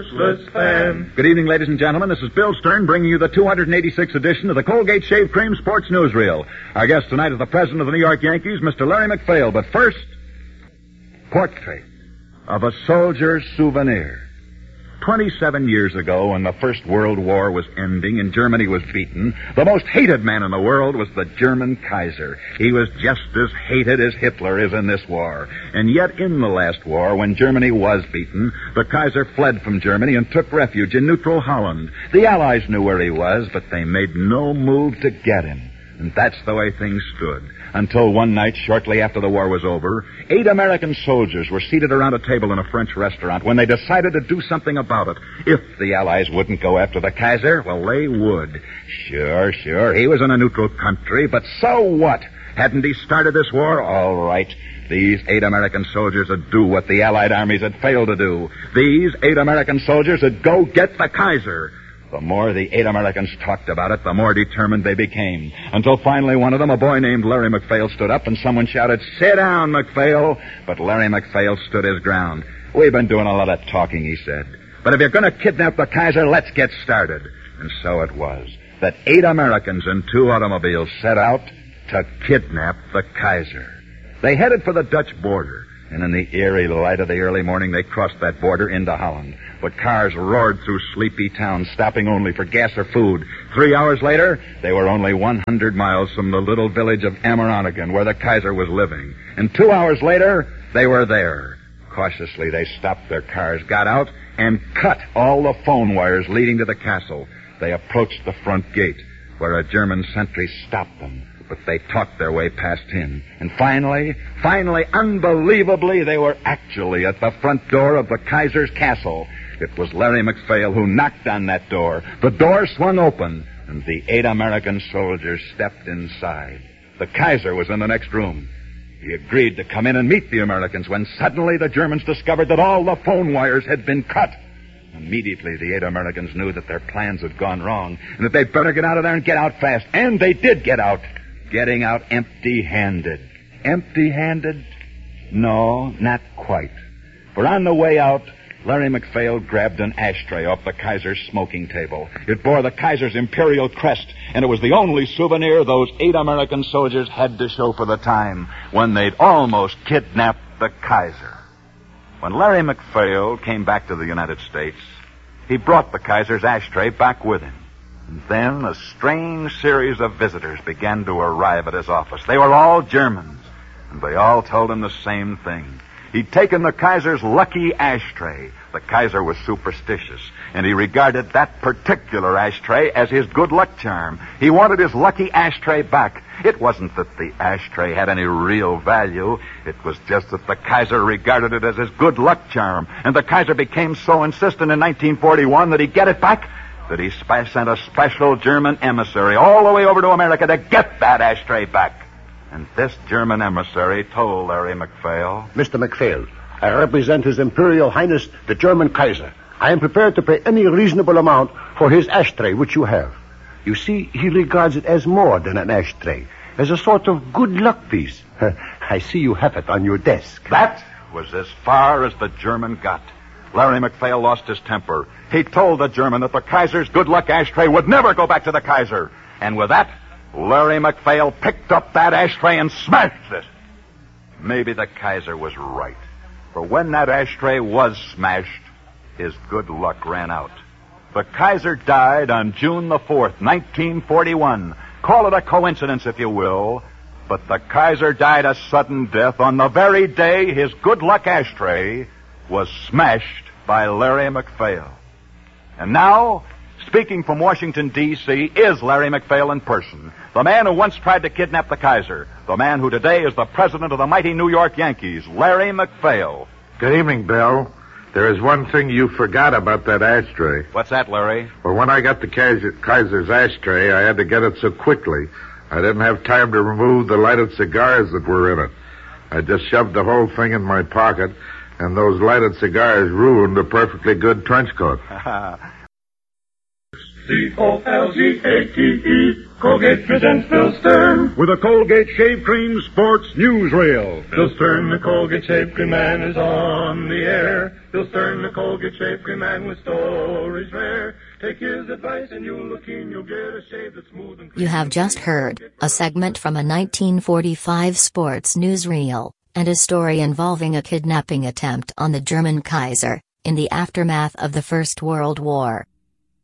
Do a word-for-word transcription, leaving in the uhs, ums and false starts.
useless fan. Good evening, ladies and gentlemen. This is Bill Stern bringing you the two hundred eighty-sixth edition of the Colgate Shave Cream Sports Newsreel. Our guest tonight is the president of the New York Yankees, Mister Larry MacPhail. But first, portrait of a soldier's souvenir. Twenty-seven years ago, when the First World War was ending and Germany was beaten, the most hated man in the world was the German Kaiser. He was just as hated as Hitler is in this war. And yet, in the last war, when Germany was beaten, the Kaiser fled from Germany and took refuge in neutral Holland. The Allies knew where he was, but they made no move to get him. And that's the way things stood. Until one night, shortly after the war was over, eight American soldiers were seated around a table in a French restaurant when they decided to do something about it. If the Allies wouldn't go after the Kaiser, well, they would. Sure, sure, he was in a neutral country, but so what? Hadn't he started this war? All right. These eight American soldiers would do what the Allied armies had failed to do. These eight American soldiers would go get the Kaiser. The more the eight Americans talked about it, the more determined they became. Until finally one of them, a boy named Larry MacPhail, stood up and someone shouted, "Sit down, MacPhail." But Larry MacPhail stood his ground. "We've been doing a lot of talking," he said. "But if you're going to kidnap the Kaiser, let's get started." And so it was that eight Americans in two automobiles set out to kidnap the Kaiser. They headed for the Dutch border. And in the eerie light of the early morning, they crossed that border into Holland. But cars roared through sleepy towns, stopping only for gas or food. Three hours later, they were only one hundred miles from the little village of Ameronigan, where the Kaiser was living. And two hours later, they were there. Cautiously, they stopped their cars, got out, and cut all the phone wires leading to the castle. They approached the front gate, where a German sentry stopped them. But they talked their way past him. And finally, finally, unbelievably, they were actually at the front door of the Kaiser's castle. It was Larry MacPhail who knocked on that door. The door swung open, and the eight American soldiers stepped inside. The Kaiser was in the next room. He agreed to come in and meet the Americans when suddenly the Germans discovered that all the phone wires had been cut. Immediately, the eight Americans knew that their plans had gone wrong and that they'd better get out of there and get out fast. And they did get out. Getting out empty-handed. Empty-handed? No, not quite. For on the way out, Larry MacPhail grabbed an ashtray off the Kaiser's smoking table. It bore the Kaiser's imperial crest, and it was the only souvenir those eight American soldiers had to show for the time when they'd almost kidnapped the Kaiser. When Larry MacPhail came back to the United States, he brought the Kaiser's ashtray back with him. And then a strange series of visitors began to arrive at his office. They were all Germans, and they all told him the same thing. He'd taken the Kaiser's lucky ashtray. The Kaiser was superstitious, and he regarded that particular ashtray as his good luck charm. He wanted his lucky ashtray back. It wasn't that the ashtray had any real value. It was just that the Kaiser regarded it as his good luck charm. And the Kaiser became so insistent in nineteen forty-one that he'd get it back that he sp- sent a special German emissary all the way over to America to get that ashtray back. And this German emissary told Larry MacPhail, "Mister MacPhail, I represent His Imperial Highness, the German Kaiser. I am prepared to pay any reasonable amount for his ashtray which you have. You see, he regards it as more than an ashtray, as a sort of good luck piece. I see you have it on your desk." That was as far as the German got. Larry MacPhail lost his temper. He told the German that the Kaiser's good luck ashtray would never go back to the Kaiser. And with that, Larry MacPhail picked up that ashtray and smashed it. Maybe the Kaiser was right. For when that ashtray was smashed, his good luck ran out. The Kaiser died on June the fourth, nineteen forty-one. Call it a coincidence if you will, but the Kaiser died a sudden death on the very day his good luck ashtray was smashed by Larry MacPhail. And now, speaking from Washington, D C, is Larry MacPhail in person. The man who once tried to kidnap the Kaiser. The man who today is the president of the mighty New York Yankees, Larry MacPhail. Good evening, Bill. There is one thing you forgot about that ashtray. What's that, Larry? Well, when I got the Kaiser, Kaiser's ashtray, I had to get it so quickly, I didn't have time to remove the lighted cigars that were in it. I just shoved the whole thing in my pocket, and those lighted cigars ruined a perfectly good trench coat. C O L G A T E Colgate presents Phil Stern with a Colgate Shave Cream Sports Newsreel. Phil Stern, the Colgate Shave Cream Man, is on the air. Phil Stern, the Colgate Shave Cream Man, with stories rare. Take his advice and you'll look in, you'll get a shave that's smooth and clean. You have just heard a segment from a nineteen forty-five sports newsreel, and a story involving a kidnapping attempt on the German Kaiser, in the aftermath of the First World War.